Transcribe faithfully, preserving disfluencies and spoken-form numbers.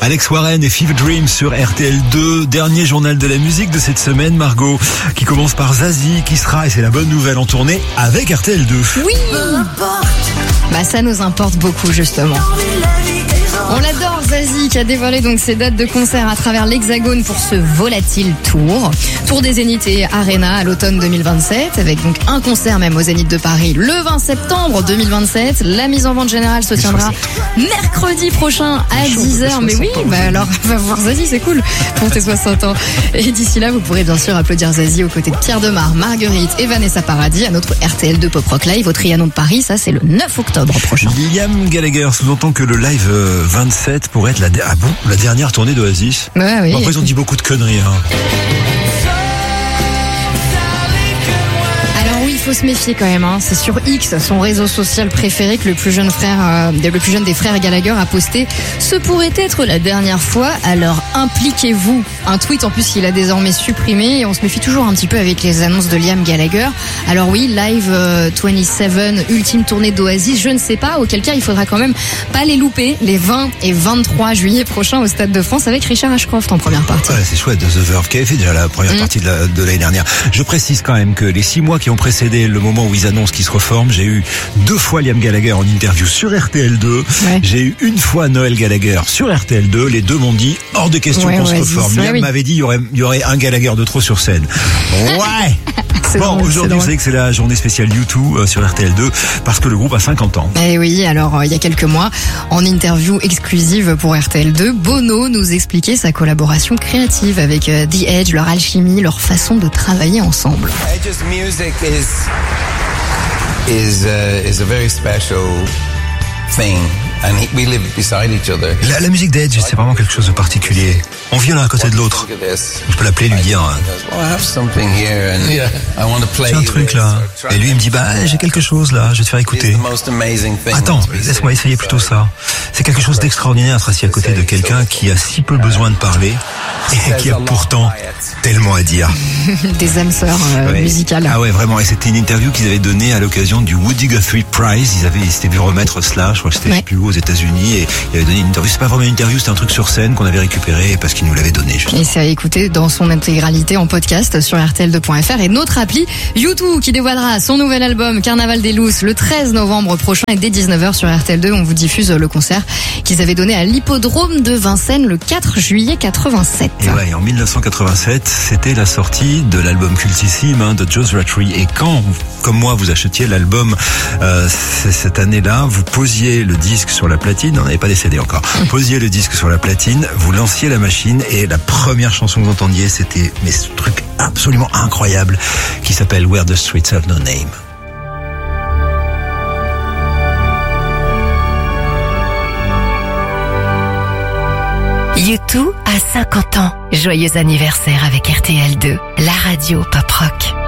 Alex Warren et Fever Dream sur R T L deux. Dernier journal de la musique de cette semaine, Margot, qui commence par Zazie, qui sera, et c'est la bonne nouvelle, en tournée avec R T L deux. Oui. Bah ça nous importe beaucoup justement. On l'adore, Zazie, qui a dévoilé donc ses dates de concert à travers l'Hexagone pour ce volatile tour. Tour des Zéniths et Arena à l'automne deux mille vingt-sept, avec donc un concert même au Zénith de Paris le vingt septembre deux mille vingt-sept. La mise en vente générale se tiendra mercredi prochain à dix heures. Mais oui, bah alors, va voir Zazie, c'est cool pour tes soixante ans. Et d'ici là, vous pourrez bien sûr applaudir Zazie aux côtés de Pierre Demar, Marguerite et Vanessa Paradis à notre R T L deux Pop Rock Live au Trianon de Paris. Ça, c'est le neuf octobre prochain. Liam Gallagher sous-entend que le live vingt-sept pourrait être la, de... ah bon, la dernière tournée d'Oasis. Ouais, oui. Bon, après, ils ont dit beaucoup de conneries. Hein. Il faut se méfier quand même, hein. C'est sur X, son réseau social préféré, que le plus jeune frère, euh, le plus jeune des frères Gallagher a posté. Ce pourrait être la dernière fois, alors impliquez-vous. Un tweet en plus qu'il a désormais supprimé, et on se méfie toujours un petit peu avec les annonces de Liam Gallagher. Alors oui, live euh, vingt-sept, ultime tournée d'Oasis, je ne sais pas, auquel cas il faudra quand même pas les louper, les vingt et vingt-trois juillet prochains au Stade de France avec Richard Ashcroft en première partie. Ouais, c'est chouette, The Verve qui avait fait déjà la première mmh. partie de, la, de l'année dernière. Je précise quand même que les six mois qui ont précédé le moment où ils annoncent qu'ils se reforment, j'ai eu deux fois Liam Gallagher en interview sur R T L deux. Ouais. J'ai eu une fois Noël Gallagher sur R T L deux. Les deux m'ont dit hors de question ouais, qu'on ouais, se reforme. Liam ouais, oui. m'avait dit il y aurait, il y aurait un Gallagher de trop sur scène. Ouais. Bon, drôle, aujourd'hui, vous savez que c'est la journée spéciale U deux euh, sur R T L deux parce que le groupe a cinquante ans. Eh oui, alors euh, il y a quelques mois, en interview exclusive pour R T L deux, Bono nous expliquait sa collaboration créative avec euh, The Edge, leur alchimie, leur façon de travailler ensemble. Edge's music is is uh, is a very special thing. And we live beside each other. La, la musique d'Edge, c'est vraiment quelque chose de particulier. On vit l'un à côté de l'autre. Je peux l'appeler, lui dire j'ai un truc là. Et lui il me dit bah j'ai quelque chose là, je vais te faire écouter. Attends, laisse-moi essayer plutôt ça. C'est quelque chose d'extraordinaire d'être assis à côté de quelqu'un qui a si peu besoin de parler et qui a pourtant tellement à dire. Des âmes sœurs euh, ouais. musicales. Ah ouais, vraiment. Et c'était une interview qu'ils avaient donnée à l'occasion du Woody Guthrie Prize. Ils avaient, ils s'étaient vu remettre cela. Je crois que c'était ouais. plus haut aux États-Unis, et ils avaient donné une interview. C'est pas vraiment une interview, c'était un truc sur scène qu'on avait récupéré parce qu'ils nous l'avaient donné. Justement. Et c'est à écouter dans son intégralité en podcast sur R T L deux point F R et notre appli U deux qui dévoilera son nouvel album Carnaval des Lousses le treize novembre prochain, et dès dix-neuf heures sur R T L deux, on vous diffuse le concert qu'ils avaient donné à l'hippodrome de Vincennes le quatre juillet quatre-vingt-sept. Et ouais, en mille neuf cent quatre-vingt-sept, c'était la sortie de l'album cultissime hein, de Joe Rattray. Et quand, comme moi, vous achetiez l'album euh, cette année-là, vous posiez le disque sur la platine, on n'avait pas les C D encore, vous posiez le disque sur la platine, vous lanciez la machine, et la première chanson que vous entendiez, c'était mais ce truc absolument incroyable qui s'appelle Where the Streets Have No Name. U deux a cinquante ans. Joyeux anniversaire avec R T L deux, la radio pop rock.